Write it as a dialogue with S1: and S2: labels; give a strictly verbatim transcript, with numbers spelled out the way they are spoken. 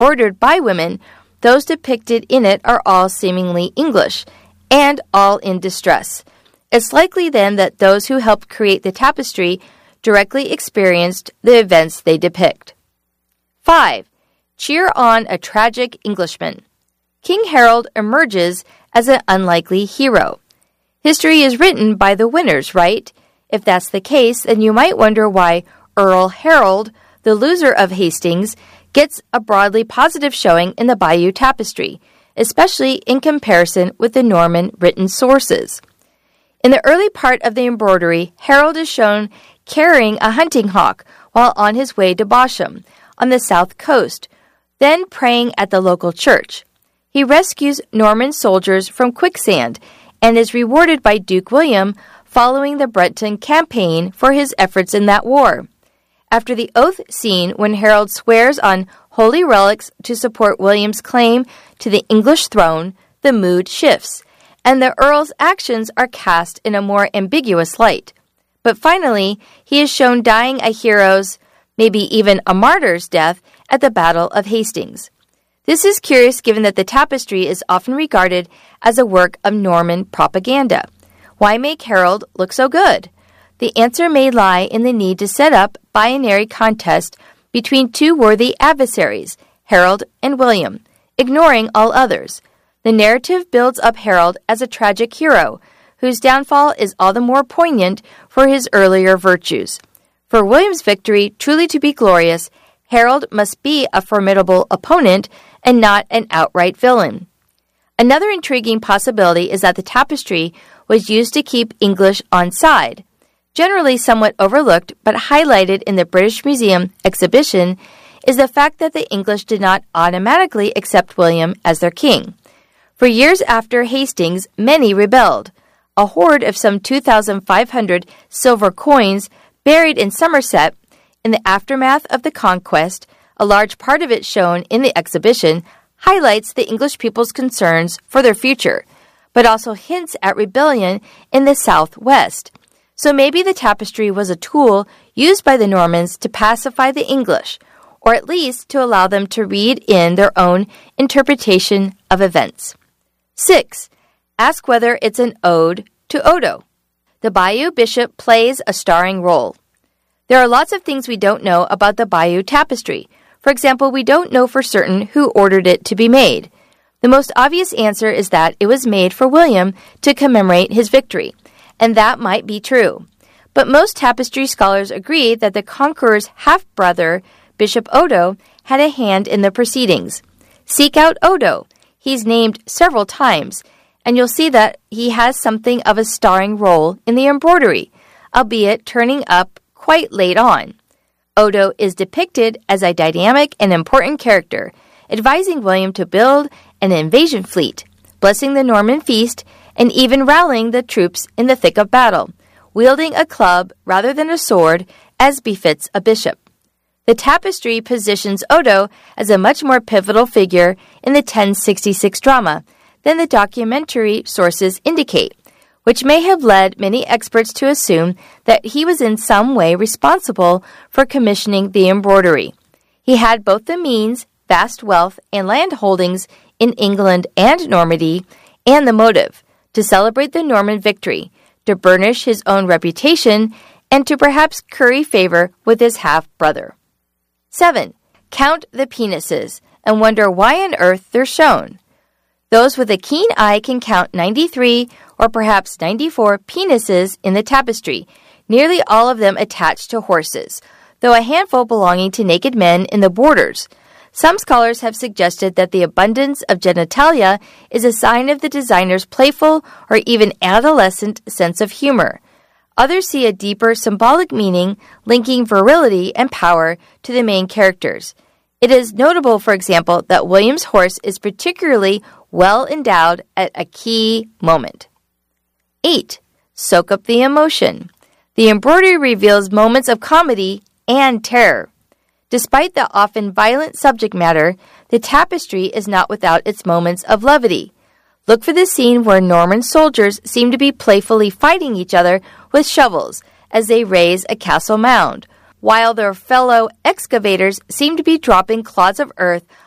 S1: ordered by women, those depicted in it are all seemingly English, and all in distress. It's likely then that those who helped create the tapestry directly experienced the events they depict. five. Cheer on a tragic Englishman. King Harold emerges as an unlikely hero. History is written by the winners, right? If that's the case, then you might wonder why Earl Harold, the loser of Hastings, gets a broadly positive showing in the Bayeux Tapestry, especially in comparison with the Norman written sources. In the early part of the embroidery, Harold is shown carrying a hunting hawk while on his way to Bosham, on the south coast, then praying at the local church. He rescues Norman soldiers from quicksand and is rewarded by Duke William following the Breton campaign for his efforts in that war. After the oath scene, when Harold swears on holy relics to support William's claim to the English throne, the mood shifts, and the Earl's actions are cast in a more ambiguous light. But finally, he is shown dying a hero's, maybe even a martyr's death at the Battle of Hastings. This is curious given that the tapestry is often regarded as a work of Norman propaganda. Why make Harold look so good? The answer may lie in the need to set up binary contest between two worthy adversaries, Harold and William, ignoring all others. The narrative builds up Harold as a tragic hero, whose downfall is all the more poignant for his earlier virtues. For William's victory truly to be glorious, Harold must be a formidable opponent and not an outright villain. Another intriguing possibility is that the tapestry was used to keep English on side. Generally somewhat overlooked but highlighted in the British Museum exhibition is the fact that the English did not automatically accept William as their king. For years after Hastings, many rebelled. A hoard of some two thousand five hundred silver coins buried in Somerset in the aftermath of the conquest, a large part of it shown in the exhibition, highlights the English people's concerns for their future, but also hints at rebellion in the southwest. So maybe the tapestry was a tool used by the Normans to pacify the English, or at least to allow them to read in their own interpretation of events. six. Ask whether it's an ode to Odo. The Bayeux bishop plays a starring role. There are lots of things we don't know about the Bayeux Tapestry. For example, we don't know for certain who ordered it to be made. The most obvious answer is that it was made for William to commemorate his victory, and that might be true. But most tapestry scholars agree that the conqueror's half-brother, Bishop Odo, had a hand in the proceedings. Seek out Odo. He's named several times, and you'll see that he has something of a starring role in the embroidery, albeit turning up quite late on. Odo is depicted as a dynamic and important character, advising William to build an invasion fleet, blessing the Norman feast, and even rallying the troops in the thick of battle, wielding a club rather than a sword, as befits a bishop. The tapestry positions Odo as a much more pivotal figure in the ten sixty-six drama than the documentary sources indicate, which may have led many experts to assume that he was in some way responsible for commissioning the embroidery. He had both the means, vast wealth, and land holdings in England and Normandy, and the motive, to celebrate the Norman victory, to burnish his own reputation, and to perhaps curry favor with his half-brother. seven. Count the penises and wonder why on earth they're shown. Those with a keen eye can count ninety-three or perhaps ninety-four penises in the tapestry, nearly all of them attached to horses, though a handful belonging to naked men in the borders. Some scholars have suggested that the abundance of genitalia is a sign of the designer's playful or even adolescent sense of humor. Others see a deeper symbolic meaning linking virility and power to the main characters. It is notable, for example, that William's horse is particularly well endowed at a key moment. eight. Soak up the emotion. The embroidery reveals moments of comedy and terror. Despite the often violent subject matter, the tapestry is not without its moments of levity. Look for the scene where Norman soldiers seem to be playfully fighting each other with shovels as they raise a castle mound, while their fellow excavators seem to be dropping clods of earth